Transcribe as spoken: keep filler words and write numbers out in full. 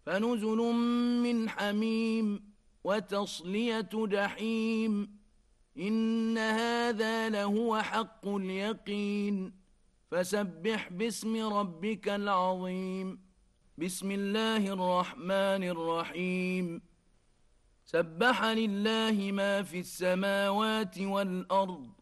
فنزل من حميم وتصلية جحيم إن هذا لهو حق اليقين فسبح باسم ربك العظيم بسم الله الرحمن الرحيم سبح لله ما في السماوات والأرض